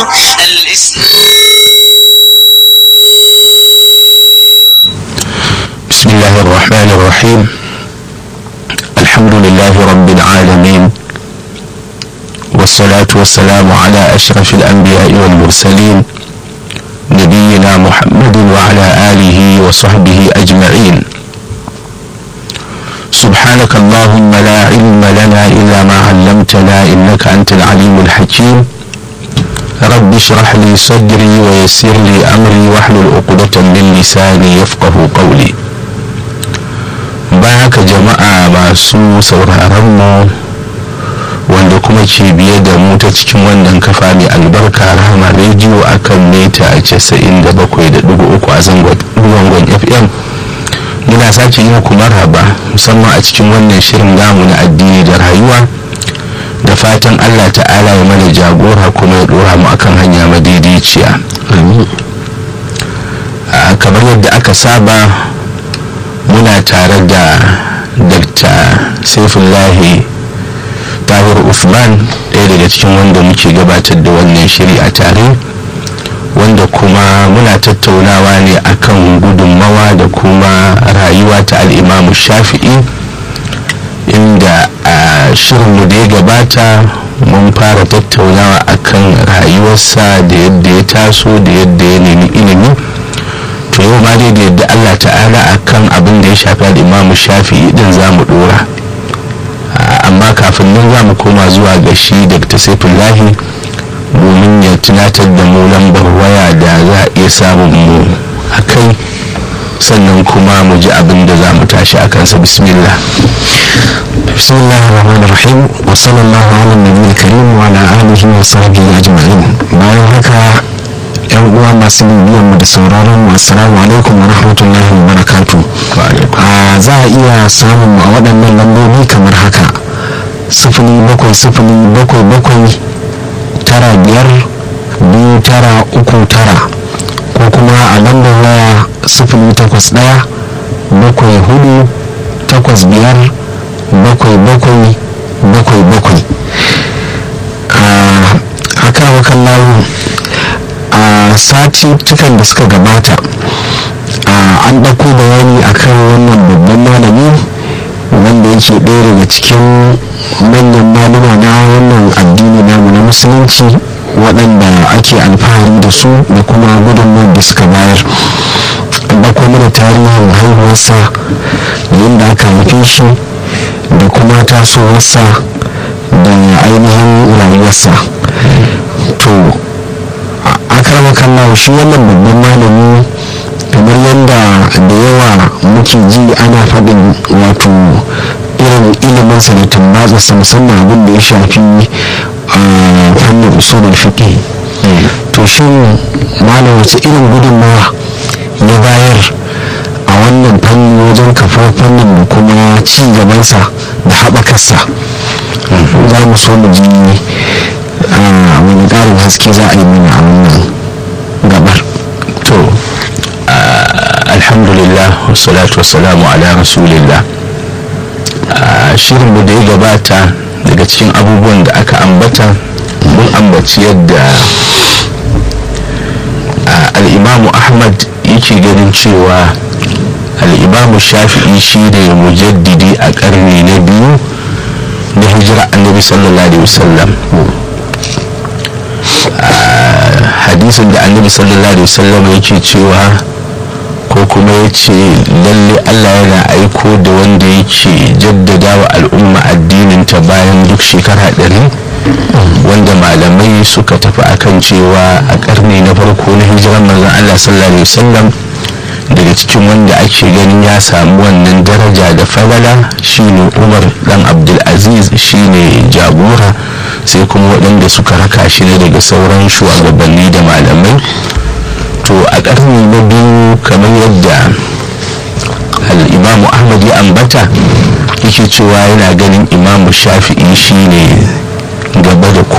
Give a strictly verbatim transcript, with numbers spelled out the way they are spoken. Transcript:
بسم الله الرحمن الرحيم. الحمد لله رب العالمين، والصلاة والسلام على أشرف الأنبياء والمرسلين نبينا محمد وعلى آله وصحبه أجمعين. سبحانك اللهم لا علم لنا إلا ما علمتنا إنك أنت العليم الحكيم. رب اشرح لي صدري ويسر لي أمري واحلل عقدة من لساني يفقه قولي. baka jama'a masu sauraron mu wanda kuma ke biye da mu ta cikin wannan kafa mai albarka Rahama rediyo akan mita casa'in da bakwai da ɗigo uku a zangon F M. muna sake yi muku marhaba musamman a cikin wannan shirin namu na addini da rayuwa, da fatan Allah ta'ala ya mana jagora kuma ya dora mu akan hanya madaidaiciya. Amin. Kamar yadda aka saba muna tare da Dakta Saifullahi Tahir Usman, ɗaya daga cikin wanda muke gabatar da wannan shiri a tare, wanda kuma muna tattaunawa ne akan gudunmawa da kuma rayuwa ta al'imamu Shafi'i, inda a shirinmu da ya gabata mun fara tattaunawa akan rayuwarsa da yadda ya taso da yadda ya nemi ilimi. to yau ma dai da yadda Allah ta'ala akan abin da ya shafi al'imamu Shafi'i din za mu dora, amma kafin nan za mu koma zuwa ga shi Dakta Saifullahi domin ya tunatar da mu lambar waya da za a iya samun mu a kai, sannan kuma mu ji abin da za mu tashi a kansa. bismillah. bismillahir rahmanir rahim, wa sallallahu ala nabiyil karim wa ala alihi wa sahbihi ajma'in. bayan haka yan uwa masu bibiyan mu da sauraron mu, assalamu alaikum wa rahmatullahi wa barakatuh. a za a iya samun mu a waɗannan lambobi kamar haka: sifili bakwai sifili bakwai bakwai tara biyar biyu tara uku tara, ko kuma a lambar waya sifili takwas ɗaya bakwai hudu takwas biyar bakwai bakwai bakwai bakwai. a kan wakan layu a sati tukan da suka gabata an ɗauko bayani akan wannan babban malami wanda yake ɗaya daga cikin manyan malama na wannan addini namu na musulunci, waɗanda ake alfahari da su da kuma gudunmawar da suka bayar. an ɗauko mana tarihin haihuwarsa da yadda aka haife shi da kuma tasowarsa da ainihin rayuwarsa. to akarama kallawa shi wannan babban malami, kamar yadda da yawa muke ji ana faɗin wato irin iliminsa da tambatsarsa, musamman abin da ya shafi a fannin usulul fiqh. to shin malam wace irin gudunmawa ya bayar a wannan fanni wajen kafa fannin da kuma ci gabansa da haɓakarsa? za mu so mu ji wani ƙarin haske za a yi mana a wannan gabar. to alhamdulillah wassalatu wassalamu ala rasulillah. shirin mu da ya gabata, daga cikin abubuwan da aka ambata mun ambaci yadda al'imamu Ahmad yake ganin cewa al'imamu Shafi'i shi ne mujaddidi a ƙarni na biyu na hijira annabi sallallahu alaihi wasallam. hadisin da annabi sallallahu alaihi wasallam yake cewa, ko kuma ya ce lalle Allah yana aiko da wanda yake jaddada wa al'umma addinin ta bayan duk shekara ɗari, wanda malamai suka tafi akan cewa a ƙarni na farko na hijiran manzon Allah sallallahu alaihi wasallam, daga cikin wanda ake ganin ya samu wannan daraja da falala shine Umar dan Abdul Aziz, shine jagora, sai kuma waɗanda suka raka shi ne daga sauran shugabanni da malamai. to a ƙarni na biyu, kamar yadda al'imamu Ahmad ya ambata, yake cewa yana ganin imamu Shafi'i shine gaba da